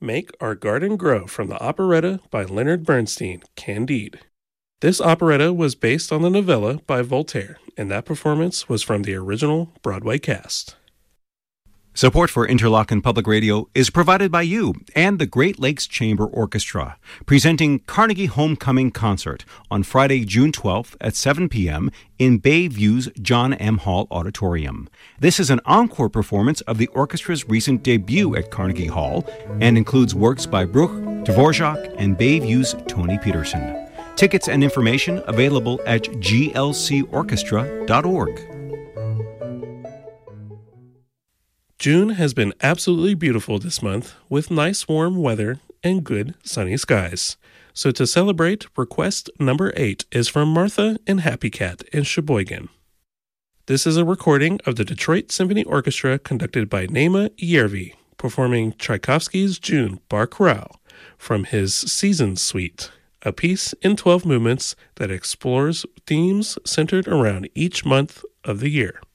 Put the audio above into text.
Make Our Garden Grow from the operetta by Leonard Bernstein, Candide. This operetta was based on the novella by Voltaire, and that performance was from the original Broadway cast. Support for Interlochen Public Radio is provided by you and the Great Lakes Chamber Orchestra, presenting Carnegie Homecoming Concert on Friday, June 12th at 7 p.m. in Bayview's John M. Hall Auditorium. This is an encore performance of the orchestra's recent debut at Carnegie Hall and includes works by Bruch, Dvorak, and Bayview's Tony Peterson. Tickets and information available at glcorchestra.org. June has been absolutely beautiful this month with nice warm weather and good sunny skies. So to celebrate, request number 8 is from Martha and Happy Cat in Sheboygan. This is a recording of the Detroit Symphony Orchestra conducted by Naima Yervi, performing Tchaikovsky's June Bar Chorale from his Seasons Suite, a piece in 12 movements that explores themes centered around each month of the year.